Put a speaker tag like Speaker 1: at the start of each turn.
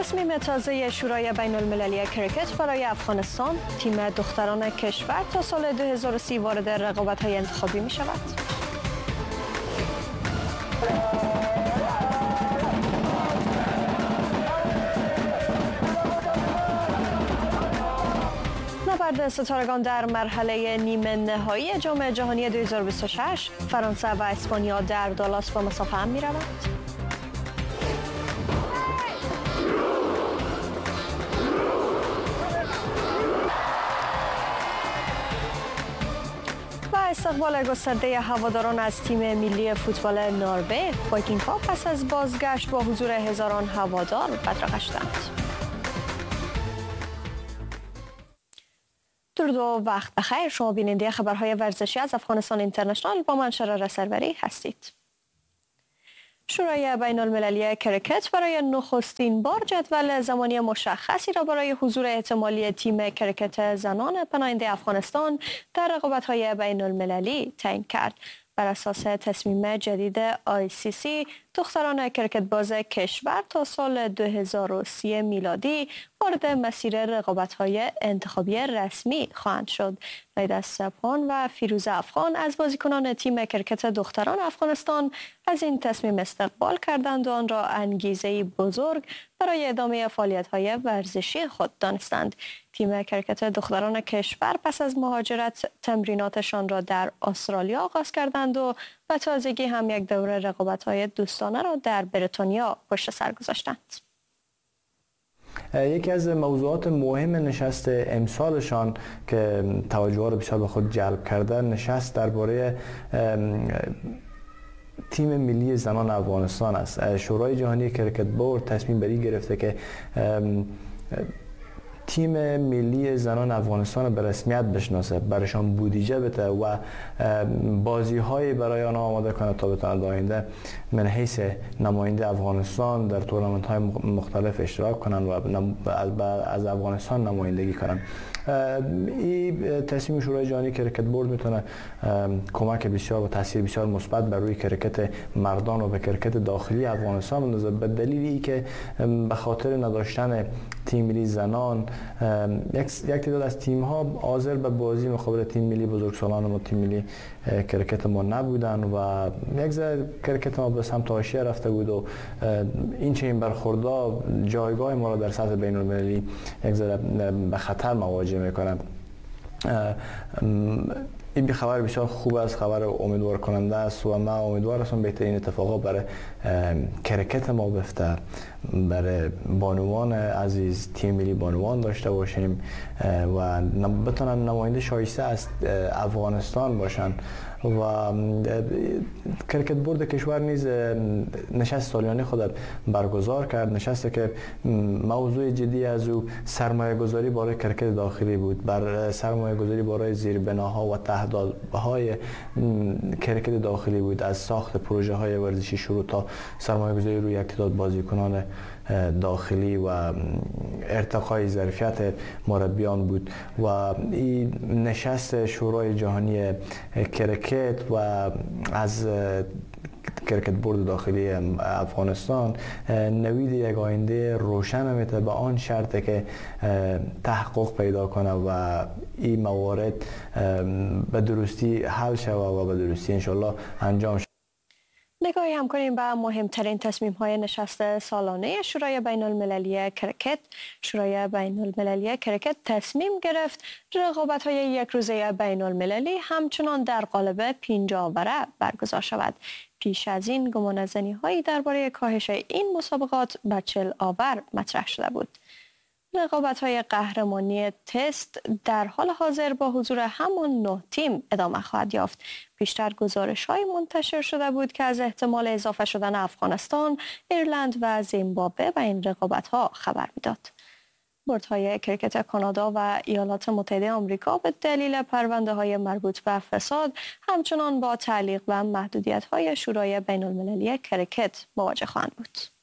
Speaker 1: تصمیم تازه شورای بین المللی کریکت برای افغانستان، تیم دختران کشور تا سال 2030 وارد رقابت‌های انتخابی می شود. نبرد ستارگان در مرحله نیمه نهایی جام جهانی 2026 فرانسه و اسپانیا در دالاس به مسافه هم می روند. و استقبال گسترده هواداران از تیم ملی فوتبال نروژ وایکینگ ها پس از بازگشت با حضور هزاران هوادار بدرقه شدند. درود و وقت بخیر. شما بیننده خبرهای ورزشی از افغانستان اینترنشنال با من شراره سروری هستید. شورای بین المللی کریکت برای نخستین بار جدول زمانی مشخصی را برای حضور احتمالی تیم کریکت زنان پناهنده افغانستان در رقابت‌های بین المللی تعیین کرد. بر اساس تصمیم جدید ICC، دختران کریکت باز کشور تا سال 2030 میلادی وارد مسیر رقابت‌های انتخابی رسمی خواهند شد. نایده سپان و فیروزه افغان از بازیکنان تیم کریکت دختران افغانستان از این تصمیم استقبال کردند و آن را انگیزه‌ای بزرگ برای ادامه فعالیت‌های ورزشی خود دانستند. تیم کریکت دختران کشور پس از مهاجرت تمریناتشان را در استرالیا آغاز کردند و به تازگی هم یک دوره رقابت‌های دوستانه را در بریتانیا پشت سر گذاشتند.
Speaker 2: یکی از موضوعات مهم نشست امسالشان که توجه را بسیار به خود جلب کرده نشست درباره تیم ملی زنان افغانستان است. شورای جهانی کریکت بورد تصمیم بر این گرفته که تیم ملی زنان افغانستان به رسمیت بشناسه، برایشان بودجه بده و بازی های برای آنها آماده کنه تا بتوانند آینده من حیث نماینده افغانستان در تورنمنت های مختلف اشتراک کنند و از افغانستان نمایندگی کنند. این تصمیم شورای جهانی کریکت بورد میتونه کمک بسیار و تاثیر بسیار مثبت بر روی کریکت مردان و به کریکت داخلی افغانستان بندازه، به دلیلی که به خاطر نداشتن تیم ملی زنان یک تعداد از تیم ها حاضر به بازی مقابل تیم ملی بزرگسالان و تیم ملی کریکت ما نبودن و یک ذره کریکت ما به سمت حاشیه رفته بود و این چنین برخوردها جایگاه ما را در سطح بین المللی یک ذره به خطر مواجه میکنه. این خبر بسیار خوب است، خبر امیدوار کننده است و من امیدوار هستم بهترین اتفاقات برای کریکت ما بیفته، برای بانوان عزیز تیم ملی بانوان داشته باشیم و بتونن نماینده شایسته از افغانستان باشن. و کریکت بورد کشور نیز نشست سالیانه خود برگزار کرد، نشستی که موضوع جدی از او سرمایه گذاری برای کریکت داخلی بود، بر سرمایه گذاری برای زیربناها و تهدیدهای کریکت داخلی بود، از ساخت پروژه های ورزشی شروع تا سرمایه گذاری روی یک تعداد بازیکنان داخلی و ارتقای ظرفیت مربیان بود. و این نشست شورای جهانی کریکت و از کریکت بورد داخلی افغانستان نوید یک آینده روشن میته به آن شرطه که تحقق پیدا کنه و این موارد به درستی حل شود و به درستی انشالله انجام شود.
Speaker 1: نگاهی هم کنیم به مهمترین تصمیم‌های نشست سالانه شورای بین المللی کریکت. شورای بین المللی کریکت تصمیم گرفت رقابت‌های یک روزه بین المللی همچنان در قالب 50 اوره برگزار شود. پیش از این گمانه‌زنی‌هایی درباره کاهش این مسابقات به 40 اوور مطرح شده بود. رقابت‌های قهرمانی تست در حال حاضر با حضور همان 9 تیم ادامه خواهد یافت. پیشتر گزارش‌های منتشر شده بود که از احتمال اضافه شدن افغانستان، ایرلند و زیمبابوه به این رقابت‌ها خبر می‌داد. بوردهای کریکت کانادا و ایالات متحده آمریکا به دلیل پرونده‌های مربوط به فساد همچنان با تعلیق و محدودیت‌های شورای بین‌المللی کریکت مواجه خواهند بود.